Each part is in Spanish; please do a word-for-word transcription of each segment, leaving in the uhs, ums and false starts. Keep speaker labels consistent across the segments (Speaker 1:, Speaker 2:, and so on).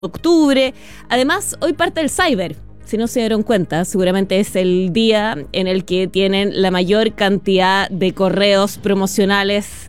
Speaker 1: octubre. Además, hoy parte el Cyber. Si no se dieron cuenta, seguramente es el día en el que tienen la mayor cantidad de correos promocionales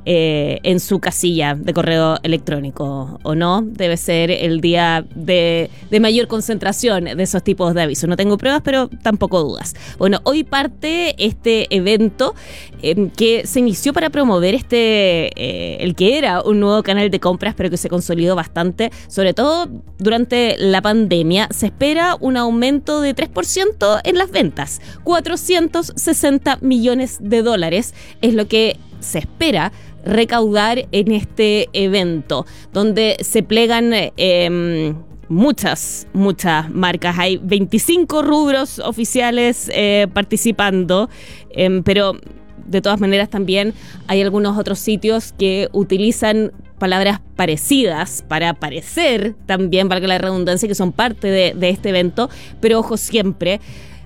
Speaker 1: eh, en su casilla de correo electrónico, ¿o no? Debe ser el día de, de mayor concentración de esos tipos de avisos. No tengo pruebas, pero tampoco dudas. Bueno, hoy parte este evento eh, que se inició para promover este, eh, el que era un nuevo canal de compras, pero que se consolidó bastante, sobre todo durante la pandemia. Se espera un aumento de tres por ciento en las ventas. cuatrocientos sesenta millones de dólares es lo que se espera recaudar en este evento, donde se plegan eh, muchas, muchas marcas. Hay veinticinco rubros oficiales eh, participando, eh, pero de todas maneras también hay algunos otros sitios que utilizan palabras parecidas para parecer también, valga la redundancia, que son parte de, de este evento. Pero ojo, siempre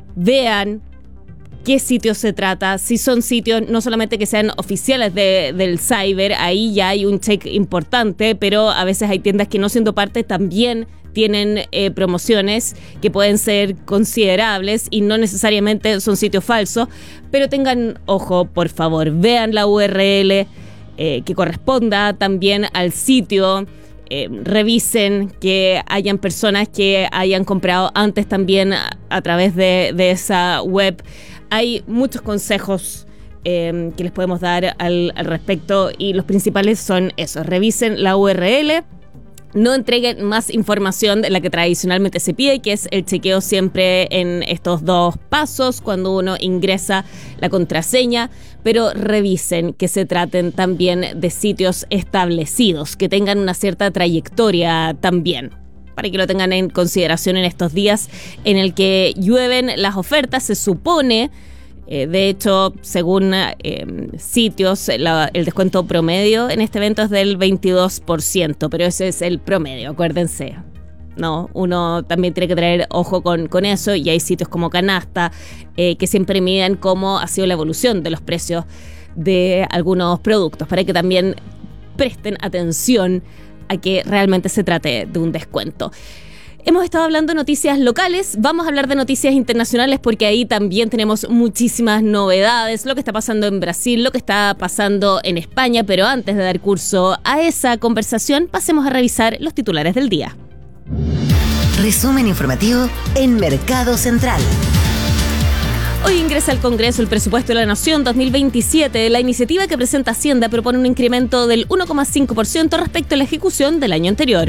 Speaker 1: vean qué sitios se trata, si son sitios no solamente que sean oficiales de, del Cyber, ahí ya hay un check importante, pero a veces hay tiendas que, no siendo parte, también tienen eh, promociones que pueden ser considerables y no necesariamente son sitios falsos. Pero tengan ojo, por favor, vean la U R L eh, que corresponda también al sitio. Eh, revisen que hayan personas que hayan comprado antes también a, a través de, de esa web. Hay muchos consejos eh, que les podemos dar al, al respecto, y los principales son esos: revisen la U R L, no entreguen más información de la que tradicionalmente se pide, que es el chequeo siempre en estos dos pasos cuando uno ingresa la contraseña, pero revisen que se traten también de sitios establecidos, que tengan una cierta trayectoria también, para que lo tengan en consideración en estos días en el que llueven las ofertas. Se supone, eh, de hecho, según eh, sitios, la, el descuento promedio en este evento es del veintidós por ciento, pero ese es el promedio, acuérdense. No, uno también tiene que tener ojo con, con eso, y hay sitios como Canasta eh, que siempre miden cómo ha sido la evolución de los precios de algunos productos, para que también presten atención a que realmente se trate de un descuento. Hemos estado hablando de noticias locales, vamos a hablar de noticias internacionales, porque ahí también tenemos muchísimas novedades, lo que está pasando en Brasil, lo que está pasando en España. Pero antes de dar curso a esa conversación, pasemos a revisar los titulares del día.
Speaker 2: Resumen informativo en Mercado Central.
Speaker 1: Hoy ingresa al Congreso el presupuesto de la Nación dos mil veintisiete. La iniciativa que presenta Hacienda propone un incremento del uno coma cinco por ciento respecto a la ejecución del año anterior.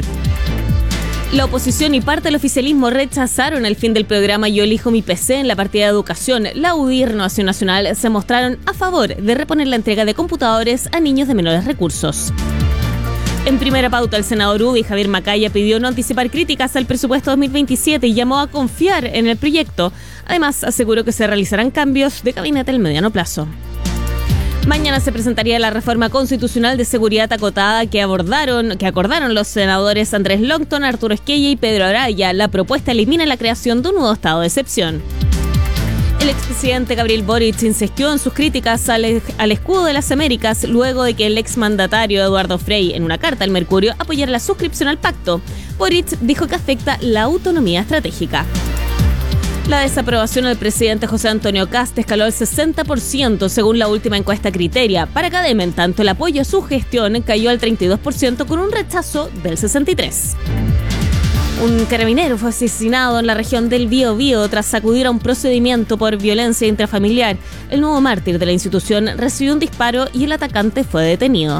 Speaker 1: La oposición y parte del oficialismo rechazaron el fin del programa Yo elijo mi P C en la partida de educación. La U D I y Renovación Nacional se mostraron a favor de reponer la entrega de computadores a niños de menores recursos. En primera pauta, el senador U D I, Javier Macaya, pidió no anticipar críticas al presupuesto dos mil veintisiete y llamó a confiar en el proyecto. Además, aseguró que se realizarán cambios de gabinete al mediano plazo. Mañana se presentaría la reforma constitucional de seguridad acotada que abordaron, que acordaron los senadores Andrés Longton, Arturo Esquella y Pedro Araya. La propuesta elimina la creación de un nuevo estado de excepción. El expresidente Gabriel Boric insistió en sus críticas al, al escudo de las Américas luego de que el exmandatario Eduardo Frei, en una carta al Mercurio, apoyara la suscripción al pacto. Boric dijo que afecta la autonomía estratégica. La desaprobación del presidente José Antonio Kast escaló al sesenta por ciento según la última encuesta Criteria. Para Cadem, en tanto, el apoyo a su gestión cayó al treinta y dos por ciento con un rechazo del sesenta y tres por ciento. Un carabinero fue asesinado en la región del Biobío tras acudir a un procedimiento por violencia intrafamiliar. El nuevo mártir de la institución recibió un disparo y el atacante fue detenido.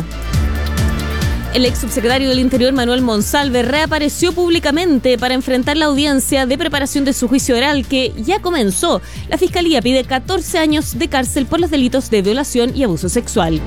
Speaker 1: El ex subsecretario del Interior, Manuel Monsalve, reapareció públicamente para enfrentar la audiencia de preparación de su juicio oral, que ya comenzó. La Fiscalía pide catorce años de cárcel por los delitos de violación y abuso sexual.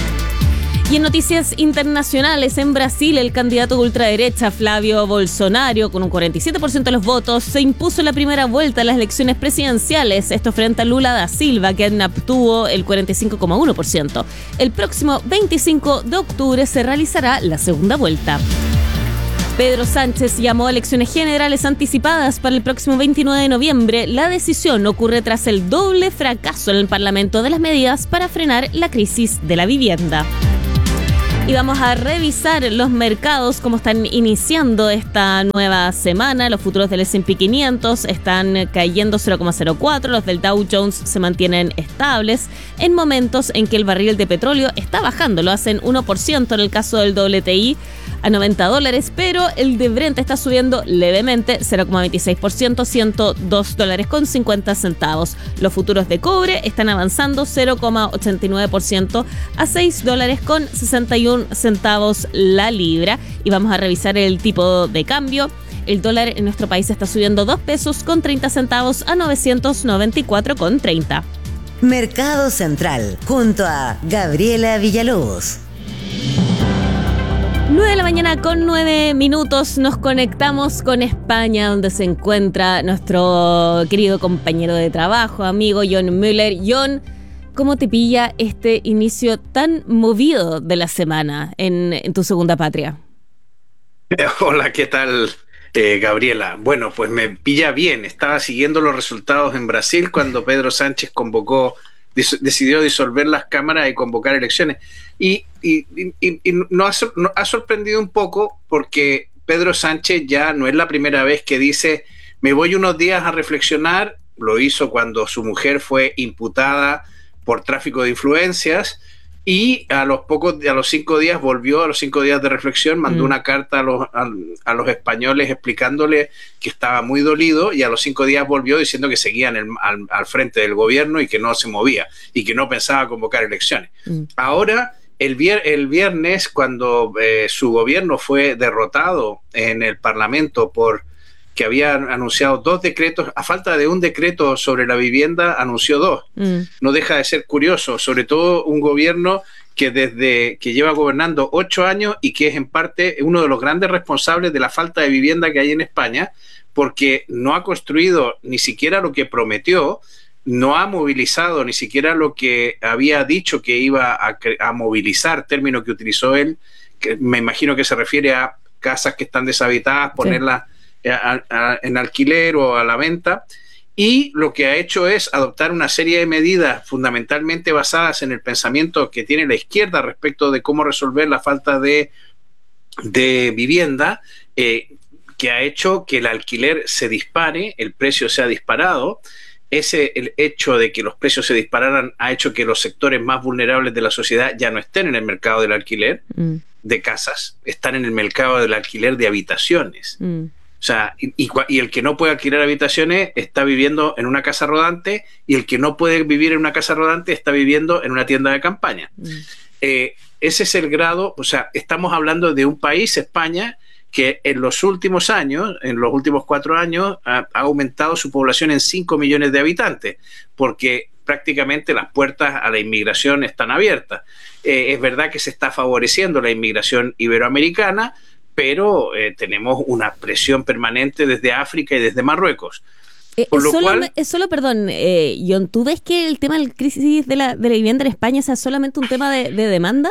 Speaker 1: Y en noticias internacionales, en Brasil, el candidato de ultraderecha Flavio Bolsonaro, con un cuarenta y siete por ciento de los votos, se impuso en la primera vuelta a las elecciones presidenciales. Esto frente a Lula da Silva, que obtuvo el cuarenta y cinco coma uno por ciento. El próximo veinticinco de octubre se realizará la segunda vuelta. Pedro Sánchez llamó a elecciones generales anticipadas para el próximo veintinueve de noviembre. La decisión ocurre tras el doble fracaso en el Parlamento de las medidas para frenar la crisis de la vivienda. Y vamos a revisar los mercados, cómo están iniciando esta nueva semana. Los futuros del ese and pe quinientos están cayendo cero coma cero cuatro, los del Dow Jones se mantienen estables en momentos en que el barril de petróleo está bajando, lo hacen uno por ciento en el caso del doble te i a noventa dólares, pero el de Brent está subiendo levemente cero coma veintiséis por ciento, ciento dos dólares con cincuenta centavos. Los futuros de cobre están avanzando cero coma ochenta y nueve por ciento a seis dólares con sesenta y uno centavos la libra. Y vamos a revisar el tipo de cambio. El dólar en nuestro país está subiendo dos pesos con treinta centavos a novecientos noventa y cuatro con treinta.
Speaker 2: Mercado Central, junto a Gabriela Villalobos.
Speaker 1: nueve de la mañana con nueve minutos, nos conectamos con España, donde se encuentra nuestro querido compañero de trabajo, amigo John Müller. John, ¿cómo te pilla este inicio tan movido de la semana en, en tu segunda patria?
Speaker 3: Hola, ¿qué tal, eh, Gabriela? Bueno, pues me pilla bien. Estaba siguiendo los resultados en Brasil cuando Pedro Sánchez convocó, dis- decidió disolver las cámaras y convocar elecciones. Y, y, y, y nos ha, nos ha sorprendido un poco porque Pedro Sánchez ya no es la primera vez que dice me voy unos días a reflexionar. Lo hizo cuando su mujer fue imputada por tráfico de influencias y a los pocos, a los cinco días volvió, a los cinco días de reflexión, mandó mm. una carta a los, a, a los españoles explicándole que estaba muy dolido y a los cinco días volvió diciendo que seguía en el, al, al frente del gobierno y que no se movía y que no pensaba convocar elecciones. Mm. Ahora, el, vier, el viernes, cuando eh, su gobierno fue derrotado en el Parlamento por que había anunciado dos decretos, a falta de un decreto sobre la vivienda, anunció dos. Mm. No deja de ser curioso, sobre todo un gobierno que desde que lleva gobernando ocho años y que es en parte uno de los grandes responsables de la falta de vivienda que hay en España, porque no ha construido ni siquiera lo que prometió, no ha movilizado ni siquiera lo que había dicho que iba a, a movilizar, término que utilizó él, que me imagino que se refiere a casas que están deshabitadas, ponerlas... Sí. A, a, en alquiler o a la venta, y lo que ha hecho es adoptar una serie de medidas fundamentalmente basadas en el pensamiento que tiene la izquierda respecto de cómo resolver la falta de, de vivienda, eh, que ha hecho que el alquiler se dispare, el precio se ha disparado. Ese, el hecho de que los precios se dispararan ha hecho que los sectores más vulnerables de la sociedad ya no estén en el mercado del alquiler mm. de casas, están en el mercado del alquiler de habitaciones. Mm. O sea, y, y, y el que no puede alquilar habitaciones está viviendo en una casa rodante y el que no puede vivir en una casa rodante está viviendo en una tienda de campaña. Mm. Eh, ese es el grado, o sea, estamos hablando de un país, España, que en los últimos años, en los últimos cuatro años, ha, ha aumentado su población en cinco millones de habitantes, porque prácticamente las puertas a la inmigración están abiertas. Eh, es verdad que se está favoreciendo la inmigración iberoamericana, pero eh, tenemos una presión permanente desde África y desde Marruecos.
Speaker 1: Eh, Por lo solo, cual, es solo, perdón, eh, John, ¿tú ves que el tema de la crisis de la, de la vivienda en España sea solamente un tema de, de demanda?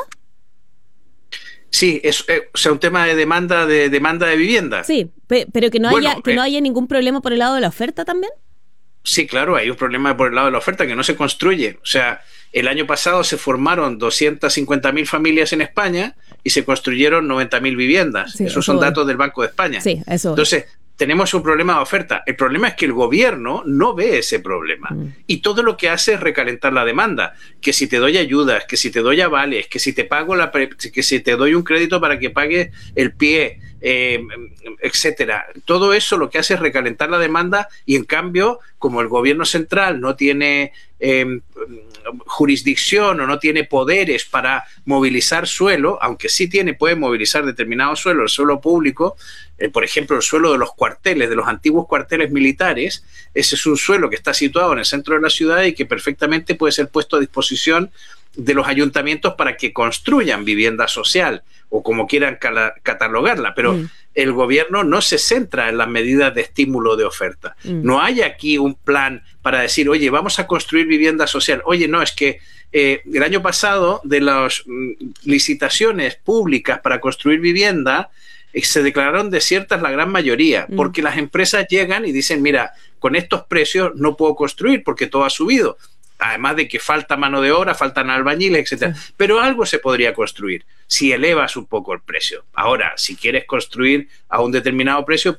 Speaker 3: Sí, es eh, o sea, un tema de demanda de demanda de vivienda.
Speaker 1: Sí, pe- pero que no
Speaker 3: bueno,
Speaker 1: haya que eh, no haya ningún problema por el lado de la oferta también.
Speaker 3: Sí, claro, hay un problema por el lado de la oferta que no se construye. O sea, el año pasado se formaron doscientas cincuenta mil familias en España y se construyeron noventa mil viviendas. Sí, Esos son voy. datos del Banco de España.
Speaker 1: Sí, eso.
Speaker 3: Entonces, tenemos un problema de oferta. El problema es que el gobierno no ve ese problema. Mm. Y todo lo que hace es recalentar la demanda. Que si te doy ayudas, que si te doy avales, que si te pago la pre- que si te doy un crédito para que pagues el pie, eh, etcétera. Todo eso lo que hace es recalentar la demanda y en cambio, como el gobierno central no tiene eh, jurisdicción o no tiene poderes para movilizar suelo, aunque sí tiene, puede movilizar determinado suelo, el suelo público, eh, por ejemplo, el suelo de los cuarteles, de los antiguos cuarteles militares, ese es un suelo que está situado en el centro de la ciudad y que perfectamente puede ser puesto a disposición de los ayuntamientos para que construyan vivienda social o como quieran cala- catalogarla, pero mm. el gobierno no se centra en las medidas de estímulo de oferta. Mm. No hay aquí un plan para decir, oye, vamos a construir vivienda social. Oye, no, es que eh, el año pasado de las mm, licitaciones públicas para construir vivienda eh, se declararon desiertas la gran mayoría, mm. porque las empresas llegan y dicen, mira, con estos precios no puedo construir porque todo ha subido. Además de que falta mano de obra, faltan albañiles, etcétera. Sí. Pero algo se podría construir. si elevas un poco el precio. Ahora, si quieres construir a un determinado precio,